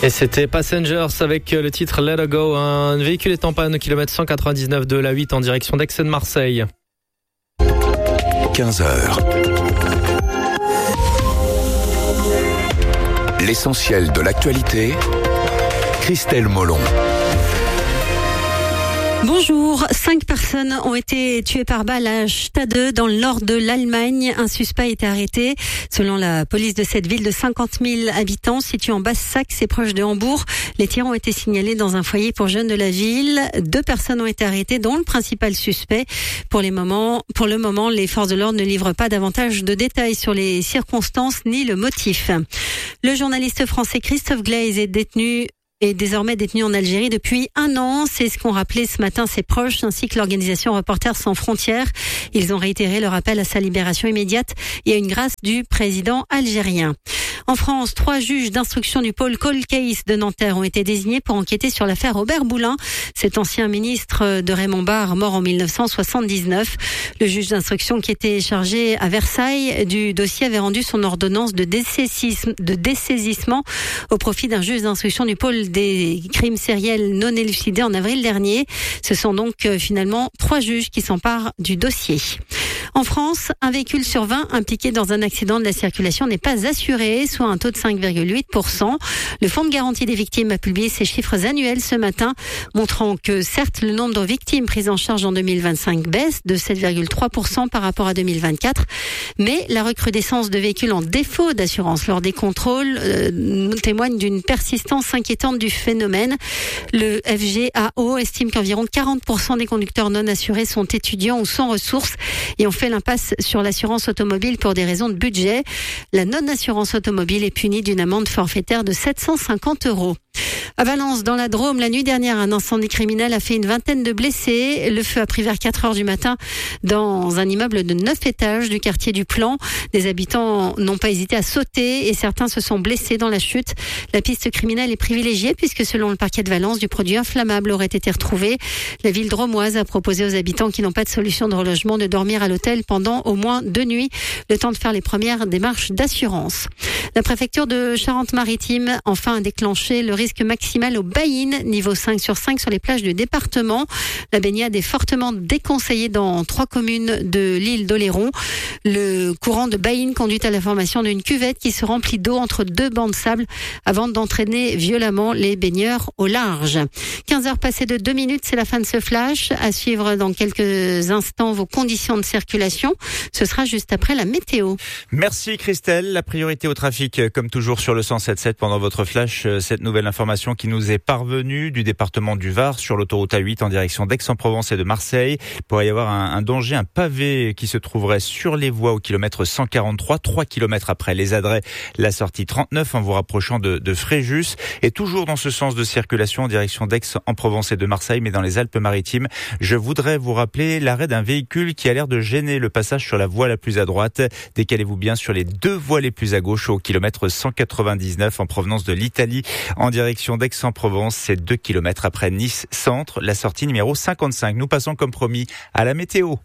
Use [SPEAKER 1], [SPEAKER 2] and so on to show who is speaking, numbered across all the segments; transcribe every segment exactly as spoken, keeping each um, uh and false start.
[SPEAKER 1] Et c'était Passengers avec le titre Let Her Go. Un véhicule est en panne au kilomètre cent quatre-vingt-dix-neuf de l'A huit en direction d'Aix-en-Marseille.
[SPEAKER 2] quinze heures. L'essentiel de l'actualité, Christelle Molon.
[SPEAKER 3] Bonjour, cinq personnes ont été tuées par balle à Stade dans le nord de l'Allemagne. Un suspect a été arrêté. Selon la police de cette ville de cinquante mille habitants située en Basse-Saxe et proche de Hambourg, les tirs ont été signalés dans un foyer pour jeunes de la ville. Deux personnes ont été arrêtées, dont le principal suspect. Pour les moments, pour le moment, les forces de l'ordre ne livrent pas davantage de détails sur les circonstances ni le motif. Le journaliste français Christophe Glaise est détenu est désormais détenu en Algérie depuis un an. C'est ce qu'ont rappelé ce matin ses proches ainsi que l'organisation Reporters sans frontières. Ils ont réitéré leur appel à sa libération immédiate et à une grâce du président algérien. En France, trois juges d'instruction du pôle Cold Case de Nanterre ont été désignés pour enquêter sur l'affaire Robert Boulin, cet ancien ministre de Raymond Barre, mort en mille neuf cent soixante-dix-neuf. Le juge d'instruction qui était chargé à Versailles du dossier avait rendu son ordonnance de dessaisissement, de dessaisissement au profit d'un juge d'instruction du pôle des crimes sériels non élucidés en avril dernier. Ce sont donc euh, finalement trois juges qui s'emparent du dossier. En France, un véhicule sur vingt impliqué dans un accident de la circulation n'est pas assuré, soit un taux de cinq virgule huit pour cent. Le Fonds de garantie des victimes a publié ses chiffres annuels ce matin, montrant que certes, le nombre de victimes prises en charge en deux mille vingt-cinq baisse de sept virgule trois pour cent par rapport à deux mille vingt-quatre, mais la recrudescence de véhicules en défaut d'assurance lors des contrôles euh, témoigne d'une persistance inquiétante du phénomène. Le F G A O estime qu'environ quarante pour cent des conducteurs non assurés sont étudiants ou sans ressources et ont fait l'impasse sur l'assurance automobile pour des raisons de budget. La non-assurance automobile est punie d'une amende forfaitaire de sept cent cinquante euros. À Valence, dans la Drôme, la nuit dernière, un incendie criminel a fait une vingtaine de blessés. Le feu a pris vers quatre heures du matin dans un immeuble de neuf étages du quartier du Plan. Des habitants n'ont pas hésité à sauter et certains se sont blessés dans la chute. La piste criminelle est privilégiée puisque selon le parquet de Valence, du produit inflammable aurait été retrouvé. La ville drômoise a proposé aux habitants qui n'ont pas de solution de relogement de dormir à l'hôtel pendant au moins deux nuits, le temps de faire les premières démarches d'assurance. La préfecture de Charente-Maritime enfin a déclenché le risque maximal au baïn, niveau cinq sur cinq sur les plages du département. La baignade est fortement déconseillée dans trois communes de l'île d'Oléron. Le courant de baïn conduit à la formation d'une cuvette qui se remplit d'eau entre deux bancs de sable avant d'entraîner violemment les baigneurs au large. quinze heures passées de deux minutes, c'est la fin de ce flash. À suivre dans quelques instants vos conditions de circulation. Ce sera juste après la météo.
[SPEAKER 4] Merci Christelle. La priorité au trafic, comme toujours sur le cent sept sept pendant votre flash, cette nouvelle information qui nous est parvenue du département du Var sur l'autoroute A huit en direction d'Aix-en-Provence et de Marseille. Il pourrait y avoir un, un danger, un pavé qui se trouverait sur les voies au kilomètre cent quarante-trois, trois kilomètres après les Adrets, la sortie trente-neuf en vous rapprochant de, de Fréjus. Et toujours dans ce sens de circulation en direction d'Aix-en-Provence et de Marseille, mais dans les Alpes-Maritimes, je voudrais vous rappeler l'arrêt d'un véhicule qui a l'air de gêner le passage sur la voie la plus à droite. Décalez-vous bien sur les deux voies les plus à gauche au kilomètre cent quatre-vingt-dix-neuf en provenance de l'Italie en direction d'Aix-en-Provence. C'est deux kilomètres après Nice Centre, la sortie numéro cinquante-cinq. Nous passons comme promis à la météo.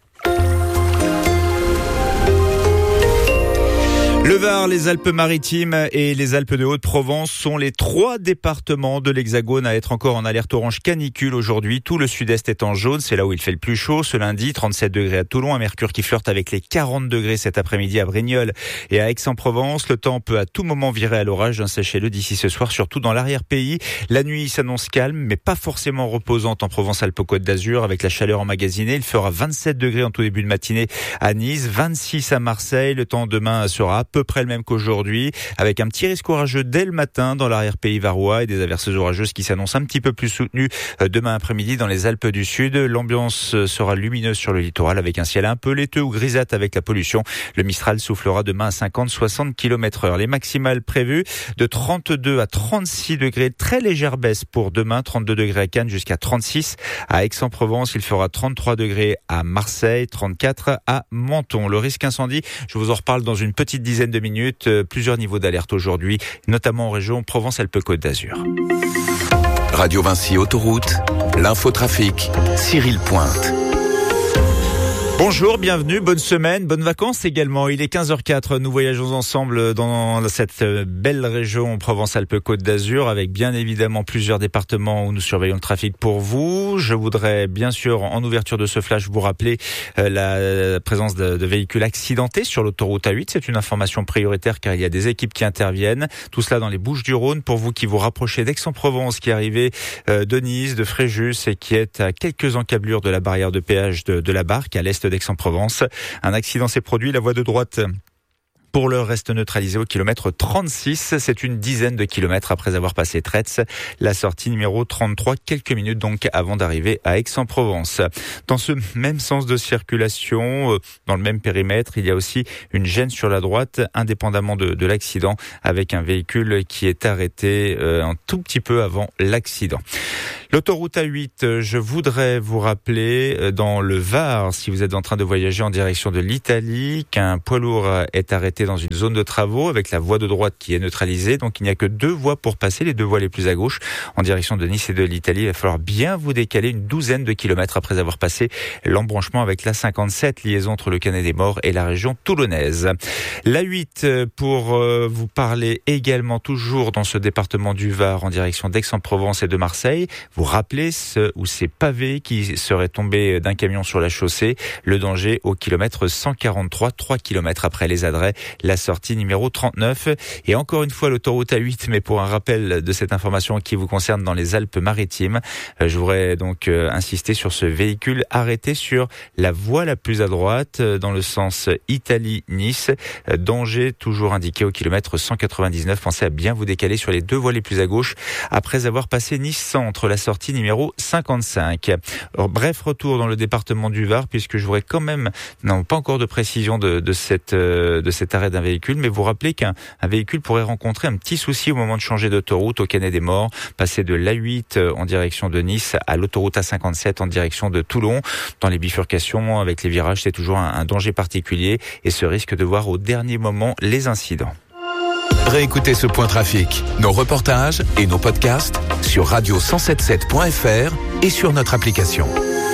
[SPEAKER 4] Le Var, les Alpes-Maritimes et les Alpes de Haute-Provence sont les trois départements de l'Hexagone à être encore en alerte orange canicule aujourd'hui. Tout le sud-est est en jaune, c'est là où il fait le plus chaud. Ce lundi, trente-sept degrés à Toulon, un mercure qui flirte avec les quarante degrés cet après-midi à Brignoles et à Aix-en-Provence. Le temps peut à tout moment virer à l'orage, sachez-le d'ici ce soir, surtout dans l'arrière-pays. La nuit s'annonce calme, mais pas forcément reposante en Provence-Alpes-Côte d'Azur avec la chaleur emmagasinée. Il fera vingt-sept degrés en tout début de matinée à Nice, vingt-six à Marseille. Le temps demain sera à peu près le même qu'aujourd'hui, avec un petit risque orageux dès le matin dans l'arrière-pays varois et des averses orageuses qui s'annoncent un petit peu plus soutenues demain après-midi dans les Alpes du Sud. L'ambiance sera lumineuse sur le littoral avec un ciel un peu laiteux ou grisâtre avec la pollution. Le Mistral soufflera demain à cinquante à soixante kilomètres heure. Les maximales prévues de trente-deux à trente-six degrés, très légère baisse pour demain, trente-deux degrés à Cannes jusqu'à trente-six à Aix-en-Provence. Il fera trente-trois degrés à Marseille, trente-quatre à Menton. Le risque incendie, je vous en reparle dans une petite dizaine de minutes. Plusieurs niveaux d'alerte aujourd'hui, notamment en région Provence-Alpes-Côte d'Azur.
[SPEAKER 2] Radio Vinci Autoroute, l'infotrafic, Cyril Pointe.
[SPEAKER 4] Bonjour, bienvenue, bonne semaine, bonnes vacances également. Il est quinze heures quatre, nous voyageons ensemble dans cette belle région Provence-Alpes-Côte d'Azur avec bien évidemment plusieurs départements où nous surveillons le trafic pour vous. Je voudrais bien sûr en ouverture de ce flash vous rappeler la présence de, de véhicules accidentés sur l'autoroute A huit. C'est une information prioritaire car il y a des équipes qui interviennent. Tout cela dans les Bouches-du-Rhône pour vous qui vous rapprochez d'Aix-en-Provence, qui arrivez de Nice, de Fréjus et qui est à quelques encablures de la barrière de péage de, de la Barque à l'est d'Aix-en-Provence. Un accident s'est produit, la voie de droite pour l'heure reste neutralisée au kilomètre trente-six. C'est une dizaine de kilomètres après avoir passé Tretz. La sortie numéro trente-trois, quelques minutes donc avant d'arriver à Aix-en-Provence. Dans ce même sens de circulation, dans le même périmètre, il y a aussi une gêne sur la droite, indépendamment de, de l'accident, avec un véhicule qui est arrêté euh, un tout petit peu avant l'accident. L'autoroute A huit, je voudrais vous rappeler dans le Var, si vous êtes en train de voyager en direction de l'Italie, qu'un poids lourd est arrêté dans une zone de travaux avec la voie de droite qui est neutralisée. Donc il n'y a que deux voies pour passer, les deux voies les plus à gauche en direction de Nice et de l'Italie. Il va falloir bien vous décaler une douzaine de kilomètres après avoir passé l'embranchement avec l'A cinquante-sept, liaison entre le Canet des Morts et la région toulonnaise. L'A huit, pour vous parler également toujours dans ce département du Var en direction d'Aix-en-Provence et de Marseille. Vous rappelez ce ou ces pavés qui seraient tombés d'un camion sur la chaussée. Le danger au kilomètre cent quarante-trois, trois kilomètres après les Adrets, la sortie numéro trente-neuf. Et encore une fois, l'autoroute A huit, mais pour un rappel de cette information qui vous concerne dans les Alpes-Maritimes, je voudrais donc insister sur ce véhicule arrêté sur la voie la plus à droite, dans le sens Italie-Nice. Danger toujours indiqué au kilomètre cent quatre-vingt-dix-neuf. Pensez à bien vous décaler sur les deux voies les plus à gauche après avoir passé Nice-Centre, la sortie numéro cinquante-cinq. Alors, bref retour dans le département du Var, puisque je voudrais quand même, non pas encore de précision de, de, cette, euh, de cet arrêt d'un véhicule, mais vous rappelez qu'un un véhicule pourrait rencontrer un petit souci au moment de changer d'autoroute au Canet des Morts, passer de l'A huit en direction de Nice à l'autoroute A cinquante-sept en direction de Toulon. Dans les bifurcations avec les virages, c'est toujours un, un danger particulier et ce risque de voir au dernier moment les incidents.
[SPEAKER 2] Réécoutez ce point trafic, nos reportages et nos podcasts sur radio cent soixante-dix-sept point f r et sur notre application.